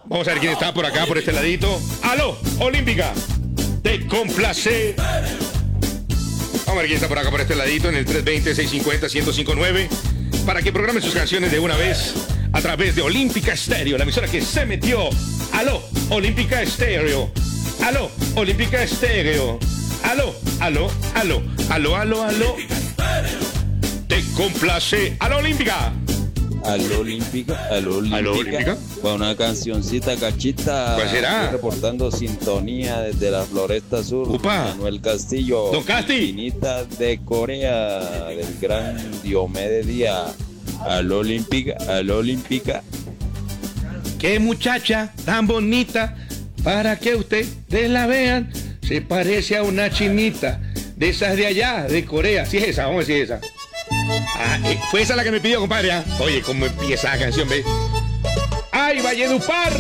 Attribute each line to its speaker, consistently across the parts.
Speaker 1: Vamos a ver quién está por acá, por este ladito. ¡Aló, Olímpica! Te complace. Vamos a ver quién está por acá, por este ladito, en el 320-650-1059, para que programe sus canciones de una vez a través de Olímpica Estéreo, la emisora que se metió. ¡Aló, Olímpica Estéreo! ¡Aló, Olímpica Estéreo! ¡Aló, aló, aló, aló, aló, aló! Te complace. ¡Aló, Olímpica!
Speaker 2: Aló Olímpica, aló Olímpica.
Speaker 1: ¿Aló, Olímpica?
Speaker 2: Con una cancioncita cachita.
Speaker 1: ¿Cuál será?
Speaker 2: Estoy reportando sintonía desde la Floresta Sur.
Speaker 1: Upa.
Speaker 2: Manuel Castillo.
Speaker 1: Don Casti.
Speaker 2: Finita de Corea, del gran Diomedes Díaz. Aló Olímpica, aló Olímpica.
Speaker 1: ¡Qué muchacha tan bonita! Para que ustedes la vean, se parece a una chinita de esas de allá, de Corea. Sí es esa, vamos a decir esa. Ah, fue esa la que me pidió, compadre. ¿Ah? Oye, cómo empieza la canción, ¿ves? ¡Ay, Valledupar!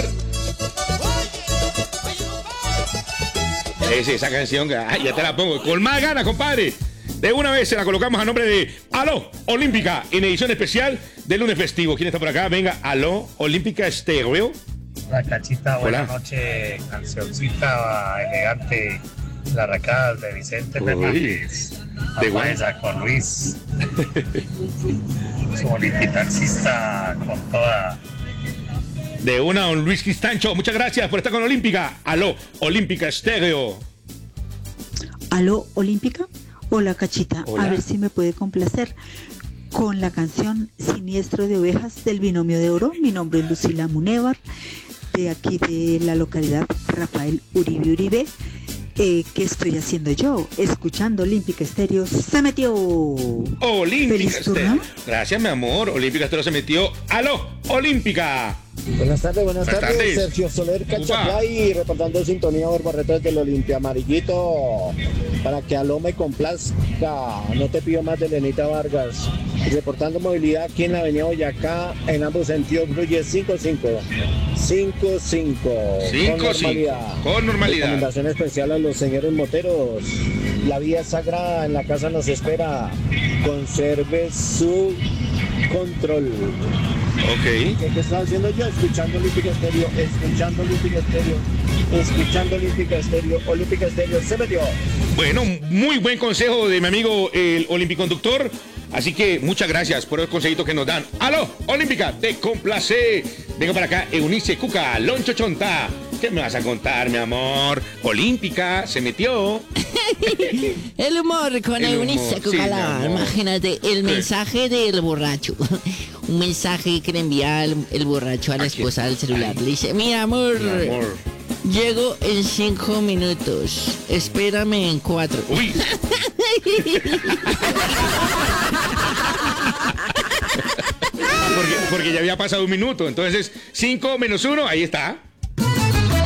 Speaker 1: Esa canción, ay, ya te la pongo. Con más ganas, compadre. De una vez se la colocamos a nombre de Aló Olímpica, en edición especial de lunes festivo. ¿Quién está por acá? Venga, Aló Olímpica Estéreo.
Speaker 3: La cachita, buenas
Speaker 1: Hola.
Speaker 3: noches, cancioncita elegante, las racadas de Vicente
Speaker 1: Uy,
Speaker 3: Fernández,
Speaker 1: de
Speaker 3: la paisa con Luis, su taxista con toda.
Speaker 1: De una, don Luis Cristancho. Muchas gracias por estar con Olímpica. Aló Olímpica Estéreo.
Speaker 4: ¿Aló, Olímpica? Hola, Cachita.
Speaker 1: Hola.
Speaker 4: A ver si me puede complacer con la canción Siniestro de Ovejas del Binomio de Oro. Mi nombre es Lucila Munévar, de aquí de la localidad Rafael Uribe Uribe. ¿Qué estoy haciendo yo? Escuchando Olímpica Estéreo. ¡Se metió!
Speaker 1: Olímpica
Speaker 4: Feliz
Speaker 1: Estéreo.
Speaker 4: turno.
Speaker 1: Gracias, mi amor. Olímpica Estéreo se metió. Aló Olímpica.
Speaker 5: Buenas tardes,
Speaker 1: Buenas tardes.
Speaker 5: Sergio Soler Cachacay, reportando sintonía por Barretas del Olimpia Amarillito, para que Aló me complazca, no te pido más de Lenita Vargas, reportando movilidad aquí en la avenida Boyacá, en ambos sentidos fluye 5-5, 5-5, con normalidad.
Speaker 1: Con normalidad.
Speaker 5: Recomendación especial a los señores moteros, la vía es sagrada, en la casa nos espera, conserve su control.
Speaker 1: Ok.
Speaker 5: ¿Qué estaba haciendo yo? Escuchando Olímpica Estéreo, escuchando Olímpica Estéreo, escuchando Olímpica Estéreo, Olímpica Estéreo, se metió.
Speaker 1: Bueno, muy buen consejo de mi amigo el Olimpiconductor. Así que muchas gracias por el consejito que nos dan. ¡Aló, Olímpica! ¡Te complace! Venga para acá, Eunice Cuca, Loncho Chonta. ¿Qué me vas a contar, mi amor? Olímpica, se metió.
Speaker 6: El humor con
Speaker 1: El humor,
Speaker 6: Eunice
Speaker 1: sí,
Speaker 6: Cucalá.
Speaker 1: mi amor.
Speaker 6: Imagínate, el mensaje del borracho. Un mensaje que le envía el borracho a la
Speaker 1: ¿A quién?
Speaker 6: esposa del celular. Le dice, mi amor,
Speaker 1: Mi amor.
Speaker 6: llego en 5 minutos. Espérame en 4.
Speaker 1: Uy. Porque ya había pasado un minuto. Entonces, 5 menos 1, ahí está.